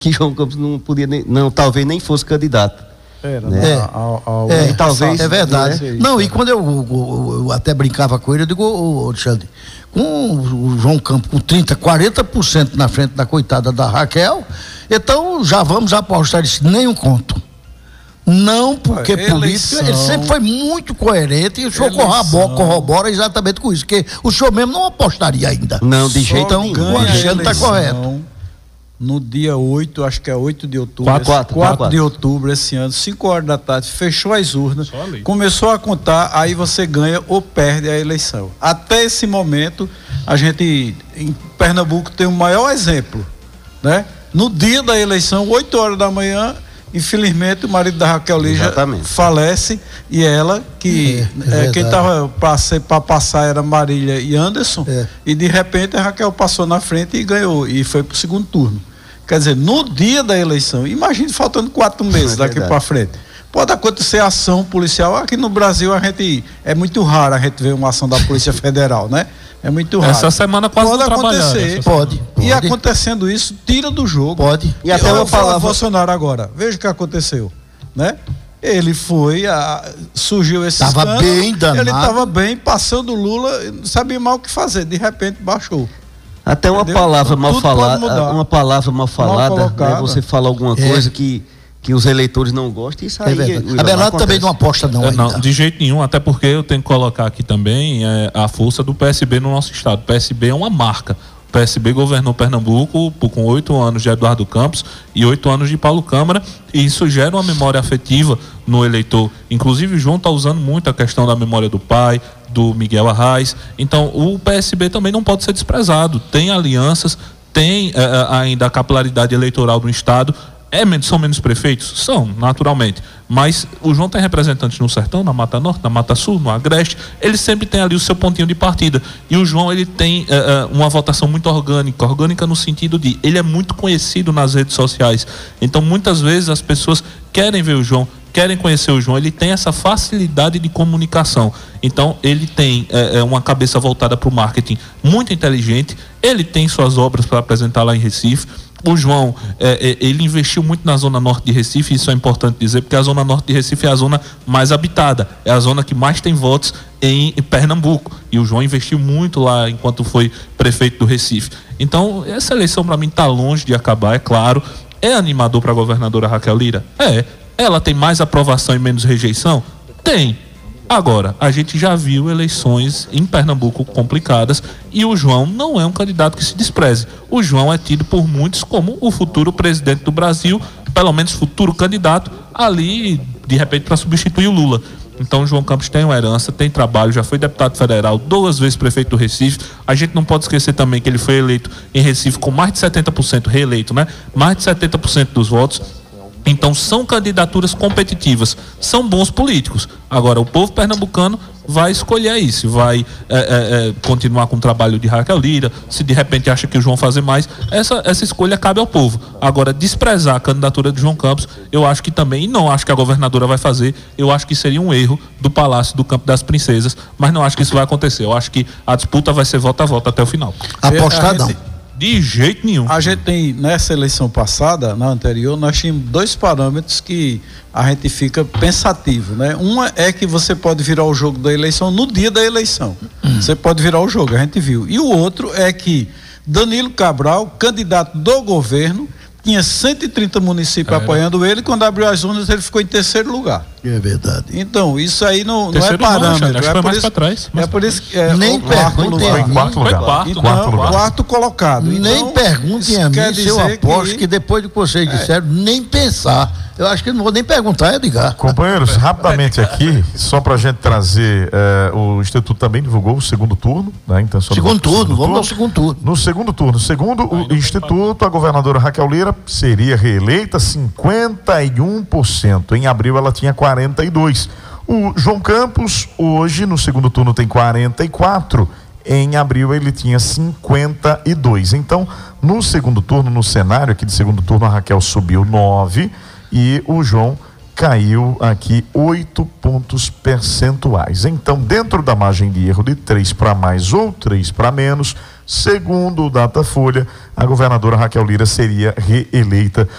que João Campos não podia talvez nem fosse candidato. Era, né? Talvez. É verdade. Não, e quando eu até brincava com ele, eu digo, Alexandre, com o João Campos com 40% na frente da coitada da Raquel, então já vamos apostar isso, nenhum conto. Não, porque político, ele sempre foi muito coerente e o senhor corrobora exatamente com isso, porque o senhor mesmo não apostaria ainda. Não, de jeito nenhum. Então, o Alexandre está correto. No dia 8, acho que é 8 de outubro, 4 de outubro esse ano, 5 horas da tarde, fechou as urnas, começou a contar, aí você ganha ou perde a eleição. Até esse momento, a gente em Pernambuco tem o maior exemplo, né? No dia da eleição, 8 horas da manhã, infelizmente o marido da Raquel Lígia falece, e ela, que quem estava para passar era Marília e Anderson, e de repente a Raquel passou na frente e ganhou, e foi para o segundo turno. Quer dizer, no dia da eleição, imagine faltando 4 meses daqui para frente. Pode acontecer ação policial. Aqui no Brasil é muito raro a gente ver uma ação da Polícia Federal, né? É muito raro. Essa semana quase pode acontecer. Pode. E acontecendo isso, tira do jogo. Pode. E até eu falar Bolsonaro agora. Veja o que aconteceu, né? Ele foi, surgiu esse escândalo. Bem danado. Ele estava bem, passando o Lula, não sabia mal o que fazer. De repente baixou. Até uma palavra mal falada, né? Você fala alguma coisa que os eleitores não gostam, isso aí. A Bernardo também não aposta não. Não, de jeito nenhum, até porque eu tenho que colocar aqui também a força do PSB no nosso estado. O PSB é uma marca. O PSB governou Pernambuco com 8 anos de Eduardo Campos e 8 anos de Paulo Câmara, e isso gera uma memória afetiva no eleitor. Inclusive o João está usando muito a questão da memória do pai, do Miguel Arraes. Então o PSB também não pode ser desprezado. Tem alianças, tem ainda a capilaridade eleitoral do estado. São menos prefeitos? São, naturalmente. Mas o João tem representantes no Sertão, na Mata Norte, na Mata Sul, no Agreste. Ele sempre tem ali o seu pontinho de partida. E o João, ele tem uma votação muito orgânica. Orgânica no sentido de, ele é muito conhecido nas redes sociais. Então, muitas vezes, as pessoas querem ver o João, querem conhecer o João. Ele tem essa facilidade de comunicação. Então, ele tem uma cabeça voltada para o marketing muito inteligente. Ele tem suas obras para apresentar lá em Recife. O João, ele investiu muito na zona norte de Recife, isso é importante dizer, porque a zona norte de Recife é a zona mais habitada, é a zona que mais tem votos em Pernambuco, e o João investiu muito lá enquanto foi prefeito do Recife. Então, essa eleição para mim está longe de acabar, é claro. É animador para a governadora Raquel Lira? Ela tem mais aprovação e menos rejeição? Tem. Agora, a gente já viu eleições em Pernambuco complicadas e o João não é um candidato que se despreze. O João é tido por muitos como o futuro presidente do Brasil, pelo menos futuro candidato, ali, de repente, para substituir o Lula. Então, o João Campos tem uma herança, tem trabalho, já foi deputado federal, 2 vezes prefeito do Recife. A gente não pode esquecer também que ele foi eleito em Recife com mais de 70%, reeleito, né? Mais de 70% dos votos. Então são candidaturas competitivas, são bons políticos. Agora o povo pernambucano vai escolher isso, vai continuar com o trabalho de Raquel Lira, se de repente acha que o João fazer mais, essa escolha cabe ao povo. Agora, desprezar a candidatura de João Campos, eu acho que também, e não acho que a governadora vai fazer, eu acho que seria um erro do Palácio do Campo das Princesas, mas não acho que isso vai acontecer. Eu acho que a disputa vai ser voto a voto até o final. Apostar não. De jeito nenhum. A gente tem, nessa eleição passada, na anterior, nós tínhamos 2 parâmetros que a gente fica pensativo, né? Uma é que você pode virar o jogo da eleição no dia da eleição. Você pode virar o jogo, a gente viu. E o outro é que Danilo Cabral, candidato do governo, tinha 130 municípios apoiando ele, quando abriu as urnas ele ficou em 3º lugar. É verdade. Então, isso aí não é parâmetro. Acho que foi mais para trás. É por isso que nem perguntem a mim. Quarto colocado. Nem perguntem a mim se eu aposto que depois do que vocês disseram, nem pensar. Eu acho que não vou nem perguntar, Edgar. Companheiros, rapidamente aqui, só para a gente trazer, o Instituto também divulgou o segundo turno, né? Então, segundo turno, vamos ao segundo turno. No segundo turno, segundo o Instituto, a governadora Raquel Lira seria reeleita 51%. Em abril ela tinha 42%. O João Campos, hoje, no segundo turno, tem 44%. Em abril ele tinha 52%. Então, no segundo turno, no cenário aqui de segundo turno, a Raquel subiu 9%. E o João caiu aqui 8 pontos percentuais. Então, dentro da margem de erro de 3 para mais ou 3 para menos, Segundo o Datafolha, a governadora Raquel Lira seria reeleita